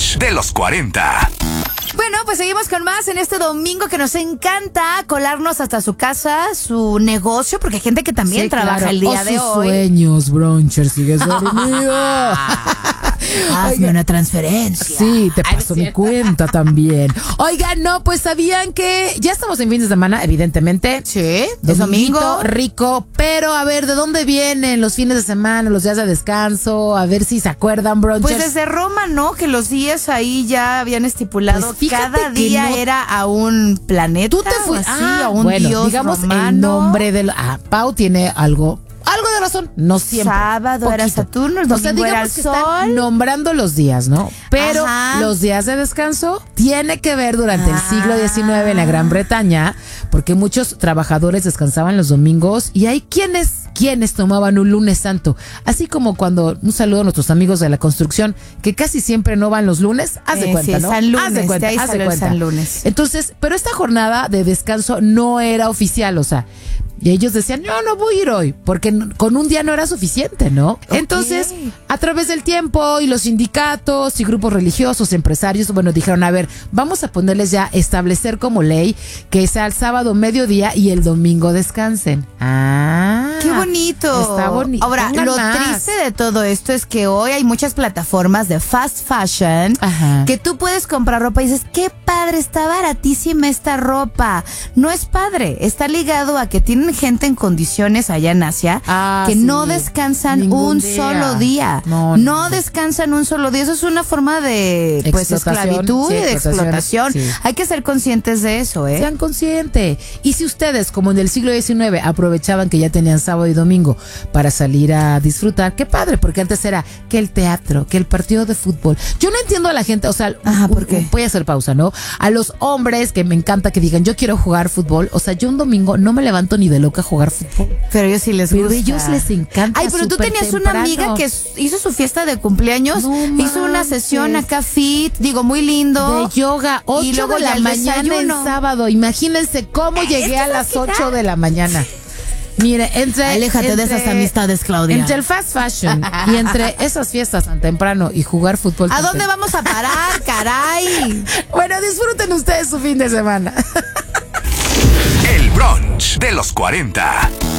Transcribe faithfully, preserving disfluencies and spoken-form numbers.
brunch de los cuarenta. Bueno, pues seguimos con más en este domingo que nos encanta colarnos hasta su casa, su negocio, porque hay gente que también Sí, trabaja claro. el día o de sus hoy. Sueños, bruncher, sigues dormido. Hazme Oiga, una transferencia. Sí, te Ay, paso es mi cierto. cuenta también. Oigan, no, pues sabían que ya estamos en fin de semana, evidentemente. Sí, es Dominguito, domingo. rico, pero a ver, ¿de dónde vienen los fines de semana, los días de descanso? A ver si se acuerdan, brunchers. Pues desde Roma, ¿no? Que los días ahí ya habían estipulado. Pues fíjate cada que día no- era a un planeta. Tú te fuiste así, ah, a un bueno, dios digamos romano. el nombre del ah, Pau tiene algo algo de razón, no siempre. Sábado era poquito. Saturno, el O sea, domingo era digamos el que están sol. nombrando los días, ¿no? Pero Ajá. los días de descanso tiene que ver durante Ah. el siglo diecinueve en la Gran Bretaña, porque muchos trabajadores descansaban los domingos y hay quienes quienes tomaban un lunes santo, así como cuando un saludo a nuestros amigos de la construcción que casi siempre no van los lunes, haz de Eh, cuenta, sí, ¿no? San Lunes, haz de cuenta, de ahí haz de salió el cuenta. San Lunes. Entonces, pero esta jornada de descanso no era oficial, o sea, y ellos decían, no, no voy a ir hoy, porque n- con un día no era suficiente, ¿no? Ok. Entonces, a través del tiempo y los sindicatos y grupos religiosos, empresarios, bueno, dijeron, a ver, vamos a ponerles ya, establecer como ley que sea el sábado mediodía y el domingo descansen. Ah. ¡Qué bonito! Está bonito. Ahora, Pongan lo más. triste de todo esto es que hoy hay muchas plataformas de fast fashion Ajá. que tú puedes comprar ropa y dices, qué padre, está baratísima esta ropa. No es padre, está ligado a que tienen gente en condiciones allá en Asia Ah, que sí. no descansan Ningún un día. solo día. No, No, no. descansan un solo día. Eso es una forma de pues Explotación, esclavitud sí, y de explotación, explotación. sí. Hay que ser conscientes de eso, ¿eh? Sean conscientes. Y si ustedes, como en el siglo diecinueve, aprovechaban que ya tenían sábado y domingo para salir a disfrutar, qué padre, porque antes era que el teatro, que el partido de fútbol. Yo no entiendo a la gente, o sea, Ajá, ¿por un- qué? voy a hacer pausa, ¿no? A los hombres que me encanta que digan, yo quiero jugar fútbol, o sea, yo un domingo no me levanto ni de loca a jugar fútbol. Pero a ellos sí les Pero gusta. a ellos les encanta. Ay, pero tú súper tenías temprano. una amiga que s- hizo su fiesta de cumpleaños, No hizo una manches. sesión acá fit, digo, muy lindo. De yoga, ocho Y luego de ya la el mañana desayuno. el sábado. Imagínense cómo llegué es a que las no ocho de la mañana. Mire, entre Aléjate de esas amistades, Claudia. Entre el fast fashion y entre esas fiestas tan temprano y jugar fútbol. ¿A tan dónde tem- vamos a parar, caray? Bueno, disfruten ustedes su fin de semana. El brunch de los cuarenta.